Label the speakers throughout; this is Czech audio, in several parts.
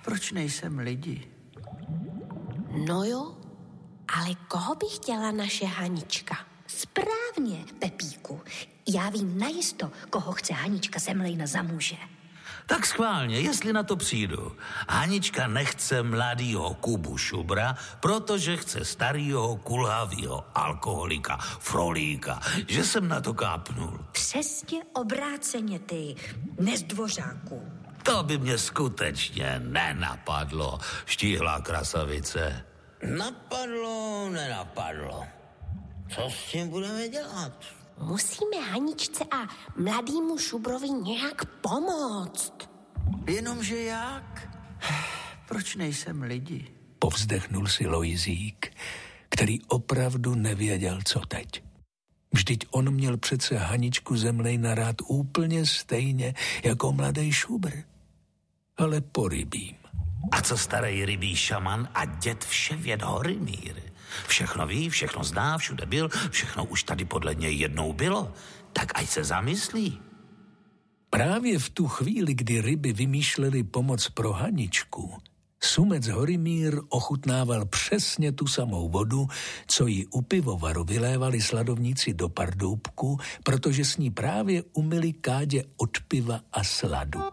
Speaker 1: proč nejsem lidi?
Speaker 2: No jo, ale koho by chtěla naše Hanička?
Speaker 3: Správně, Pepíku. Já vím najisto, koho chce Hanička Zemlejna za muže.
Speaker 4: Tak schválně, jestli na to přijdu. Hanička nechce mladýho Kubu Šubra, protože chce starýho, kulhavýho alkoholika, Frolíka, že jsem na to kápnul.
Speaker 3: Přesně obráceně, ty nezdvořáku.
Speaker 4: To by mě skutečně nenapadlo, štíhlá krasavice.
Speaker 5: Napadlo, nenapadlo. Co s tím budeme dělat?
Speaker 2: Musíme Haničce a mladýmu Šubrovi nějak pomoct.
Speaker 1: Jenomže jak? Proč nejsem lidi?
Speaker 6: Povzdechnul si Lojzík, který opravdu nevěděl, co teď. Vždyť on měl přece Haničku Zemlejna rád úplně stejně jako mladý Šubr. Ale po rybím.
Speaker 4: A co starý rybí šaman a děd Vševěd Horimír? Všechno ví, všechno zná, všude byl, všechno už tady podle něj jednou bylo. Tak ať se zamyslí.
Speaker 6: Právě v tu chvíli, kdy ryby vymýšleli pomoc pro Haničku, Sumec Horimír ochutnával přesně tu samou vodu, co ji u pivovaru vylévali sladovníci do pardoubku, protože s ní právě umyli kádě od piva a sladu.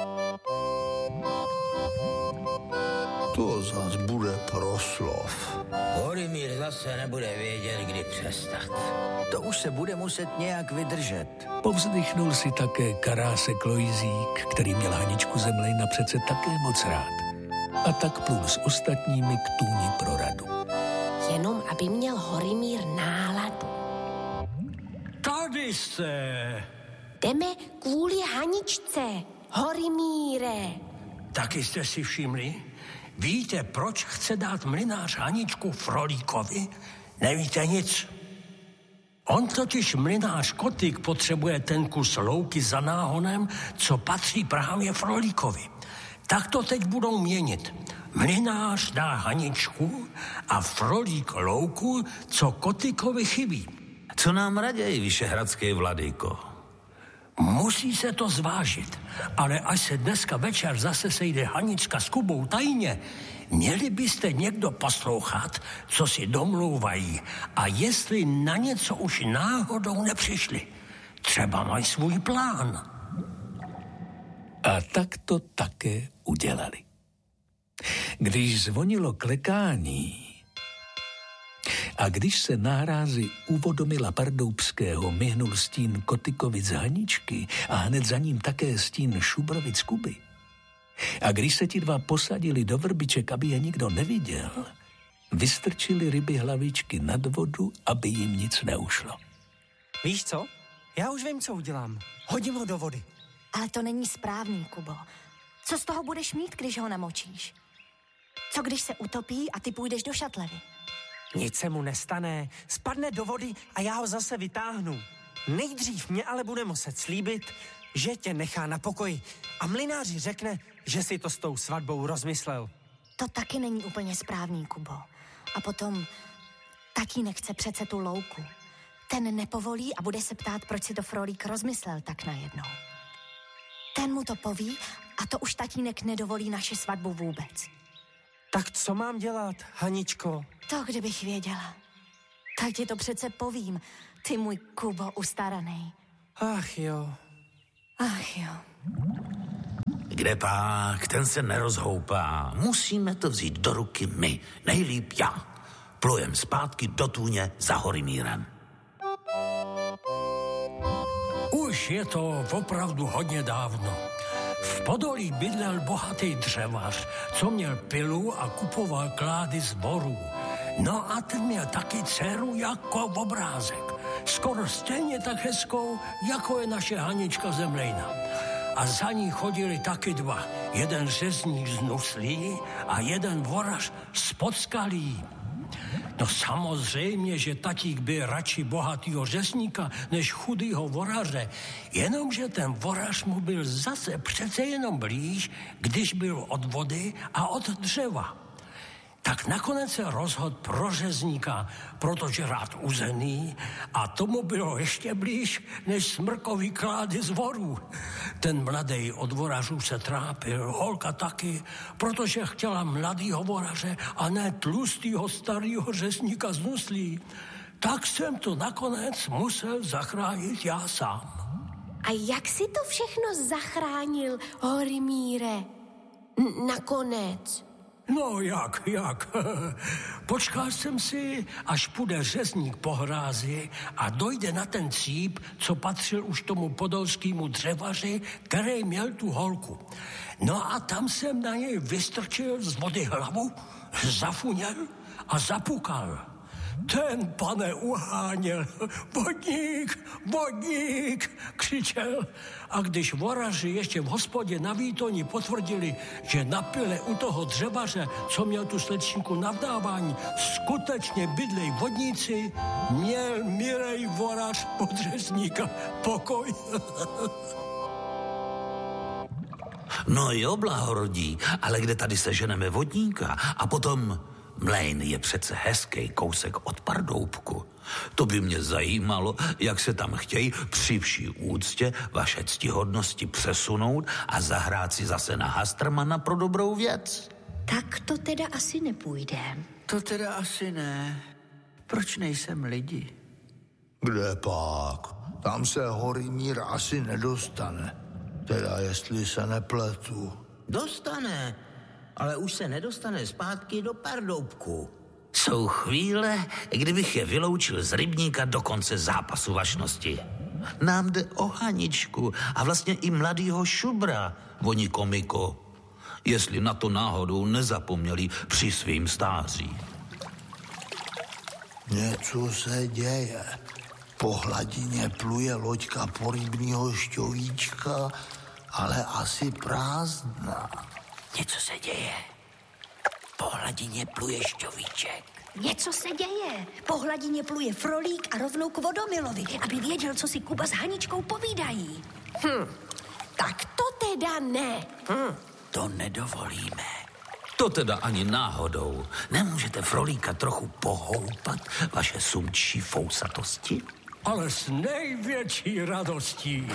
Speaker 7: To zas bude proslov.
Speaker 5: Horimír zase nebude vědět, kdy přestat.
Speaker 1: To už se bude muset nějak vydržet.
Speaker 6: Povzdychnul si také Karásek Lojzík, který měl Haničku Zemlejna přece také moc rád. A tak plul s ostatními k tůni pro radu.
Speaker 2: Jenom aby měl Horimír náladu.
Speaker 8: Tady jste.
Speaker 2: Jdeme kvůli Haničce, Horimíre.
Speaker 8: Taky jste si všimli? Víte, proč chce dát mlynář Haničku Frolíkovi? Nevíte nic. On totiž mlynář Kotyk potřebuje ten kus louky za náhonem, co patří právě Frolíkovi. Tak to teď budou měnit. Mlynář dá Haničku a Frolík louku, co Kotykovi chybí.
Speaker 4: Co nám raději, vyšehradský vladyko?
Speaker 8: Musí se to zvážit, ale až se dneska večer zase sejde Hanička s Kubou tajně, měli byste někdo poslouchat, co si domlouvají a jestli na něco už náhodou nepřišli. Třeba mají svůj plán.
Speaker 6: A tak to také udělali. Když zvonilo klekání a když se nárázy u Vodomila Pardoubského myhnul stín Kotykovic z Haničky a hned za ním také stín Šubrovic Kuby, a když se ti dva posadili do vrbiček, aby je nikdo neviděl, vystrčili ryby hlavičky nad vodu, aby jim nic neušlo.
Speaker 9: Víš co? Já už vím, co udělám. Hodím ho do vody.
Speaker 3: Ale to není správný, Kubo. Co z toho budeš mít, když ho namočíš? Co když se utopí a ty půjdeš do šatlevy?
Speaker 9: Nic se mu nestane, spadne do vody a já ho zase vytáhnu. Nejdřív mě ale bude muset slíbit, že tě nechá na pokoji a mlynáři řekne, že si to s tou svatbou rozmyslel.
Speaker 3: To taky není úplně správný, Kubo. A potom tatínek chce přece tu louku. Ten nepovolí a bude se ptát, proč si to Frolík rozmyslel tak najednou. Ten mu to poví a to už tatínek nedovolí naši svatbu vůbec.
Speaker 9: Tak co mám dělat, Haničko?
Speaker 3: To, kdybych věděla. Tak ti to přece povím, ty můj Kubo ustaranej.
Speaker 9: Ach jo.
Speaker 3: Ach jo.
Speaker 4: Kde pak, ten se nerozhoupá. Musíme to vzít do ruky my, nejlíp já. Plujem zpátky do tůně za Horimírem.
Speaker 8: Už je to opravdu hodně dávno. V Podolí bydlel bohatý dřevař, co měl pilu a kupoval klády z borů. No a ten měl taky dceru jako obrázek. Skoro stejně tak hezkou, jako je naše Hanička Zemlejna. A za ní chodili taky dva. Jeden řezník z Nuslí a jeden vorař z Podskalí. No samozřejmě, že tatík byl radši bohatýho řezníka než chudýho voraře, jenomže ten vorař mu byl zase přece jenom blíž, když byl od vody a od dřeva. tak nakonec se rozhodl pro řezníka, protože rád uzený a tomu bylo ještě blíž než smrkový klády z vorů. Ten mladý od vorařů se trápil, holka taky, protože chtěla mladýho voraře a ne tlustýho starýho řezníka z nuslí. Tak jsem to nakonec musel zachránit já sám.
Speaker 2: A jak si to všechno zachránil, Horimíre? Nakonec.
Speaker 8: No jak? Počkal jsem si, až půjde řezník po hrázi a dojde na ten cíp, co patřil už tomu podolskému dřevaři, který měl tu holku. No a tam jsem na něj vystrčil z vody hlavu, zafuněl a zapukal. Ten, pane, uháněl. Vodník, křičel. A když voraři ještě v hospodě na Výtoni potvrdili, že na pile u toho dřevaře, co měl tu slečinku na vdávání, skutečně bydlej vodníci, měl Mirej vorař od řezníka pokoj.
Speaker 4: No jo, blahorodí, ale kde tady seženeme vodníka? A potom... Mlejn je přece hezký kousek od Pardoubku. To by mě zajímalo, jak se tam chtějí při vší úctě vaše ctihodnosti přesunout a zahrát si zase na Hastrmana pro dobrou věc.
Speaker 2: Tak to teda asi nepůjde.
Speaker 1: To teda asi ne. Proč nejsem lidi?
Speaker 7: Kde pak? Tam se Horimír asi nedostane. Teda jestli se nepletu.
Speaker 5: Dostane, ale už se nedostane zpátky do Pardoubku.
Speaker 4: Jsou chvíle, kdybych je vyloučil z rybníka do konce zápasu vašnosti. Nám jde o Haničku a vlastně i mladýho Šubra, voní komiko. Jestli na to náhodou nezapomněli při svým stáří.
Speaker 7: Něco se děje. Po hladině pluje loďka porybního šťovíčka, ale asi prázdná.
Speaker 1: Něco se děje. Po hladině pluje šťovíček.
Speaker 3: Něco se děje. Po hladině pluje Frolík a rovnou k Vodomilovi, aby věděl, co si Kuba s Haničkou povídají.
Speaker 2: Tak to teda ne.
Speaker 1: To nedovolíme.
Speaker 4: To teda ani náhodou. Nemůžete Frolíka trochu pohoupat, vaše sumčí fousatosti?
Speaker 8: Ale s největší radostí.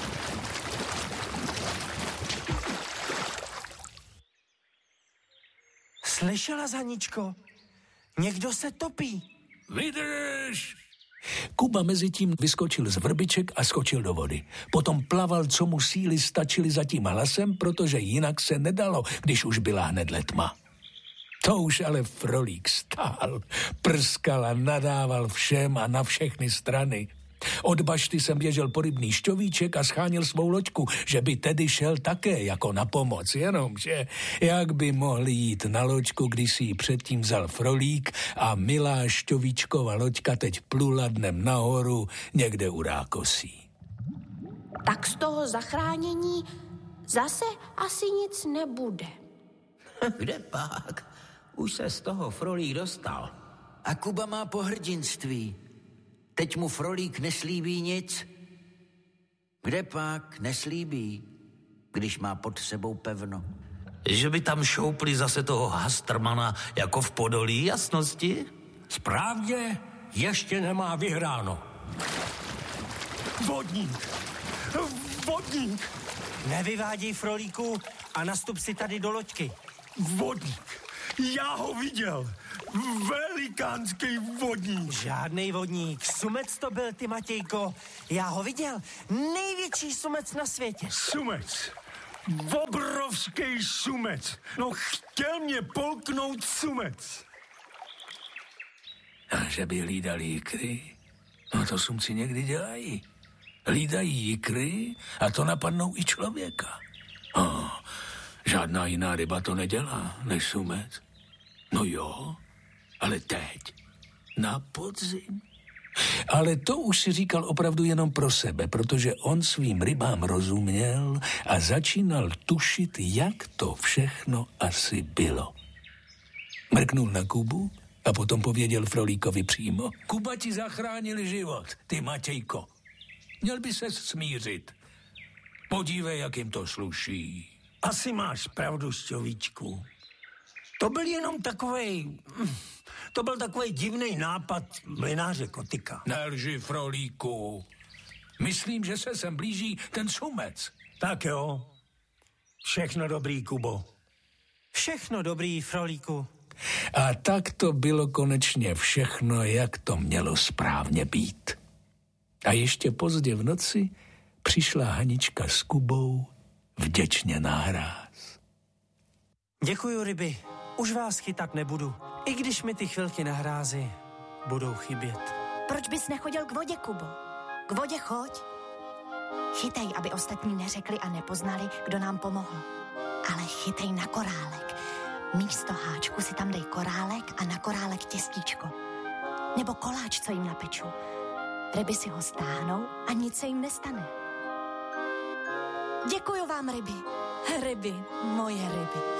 Speaker 9: Slyšela, Haničko? Někdo se topí.
Speaker 6: Vydrž! Kuba mezitím vyskočil z vrbiček a skočil do vody. Potom plaval, co mu síly stačily za tím hlasem, protože jinak se nedalo, když už byla hned tma. To už ale Frolík stál, prskal a nadával všem a na všechny strany. Od bašty jsem běžel po rybný šťovíček a scháněl svou loďku, že by tedy šel také jako na pomoc, jenomže jak by mohli jít na loďku, když si ji předtím vzal Frolík a milá šťovíčkova loďka teď plula dnem nahoru někde u Rákosí.
Speaker 2: Tak z toho zachránění zase asi nic nebude.
Speaker 5: Kde pak? Už se z toho Frolík dostal.
Speaker 1: A Kuba má pohrdinství. Teď mu Frolík neslíbí nic. Kde pak neslíbí, když má pod sebou pevno?
Speaker 4: Že by tam šoupli zase toho Hastrmana jako v Podolí jasnosti?
Speaker 8: Správně ještě nemá vyhráno.
Speaker 9: Vodník! Nevyváděj, Frolíku, a nastup si tady do loďky.
Speaker 10: Vodník. Já ho viděl. Velikánský vodník.
Speaker 9: Žádnej vodník. Sumec to byl, ty Matějko. Já ho viděl. Největší sumec na světě.
Speaker 10: Sumec. Obrovský sumec. No, chtěl mě polknout sumec.
Speaker 6: A že by hlídali jikry? No to sumci někdy dělají. Hlídají jikry a to napadnou i člověka. Žádná jiná ryba to nedělá než sumec. No jo, ale teď, na podzim. Ale to už si říkal opravdu jenom pro sebe, protože on svým rybám rozuměl a začínal tušit, jak to všechno asi bylo. Mrknul na Kubu a potom pověděl Frolíkovi přímo. Kuba ti zachránil život, ty Matějko. Měl by ses smířit. Podívej, jak jim to sluší.
Speaker 10: Asi máš pravdu, šťovíčku.
Speaker 8: To byl jenom takovej... To byl takový divný nápad mlynáře Kotyka.
Speaker 6: Nelži, Frolíku. Myslím, že se sem blíží ten sumec.
Speaker 8: Tak jo. Všechno dobrý, Kubo.
Speaker 9: Všechno dobrý, Frolíku.
Speaker 6: A tak to bylo konečně všechno, jak to mělo správně být. A ještě pozdě v noci přišla Hanička s Kubou vděčně na hráz.
Speaker 9: Děkuju, ryby. Už vás chytat nebudu, i když mi ty chvilky na hrázi budou chybět.
Speaker 3: Proč bys nechodil k vodě, Kubo? K vodě choď. Chytej, aby ostatní neřekli a nepoznali, kdo nám pomohl. Ale chytej na korálek. Místo háčku si tam dej korálek a na korálek těstíčko. Nebo koláč, co jim napeču. Ryby si ho stáhnou a nic se jim nestane. Děkuju vám, ryby. Ryby, moje ryby.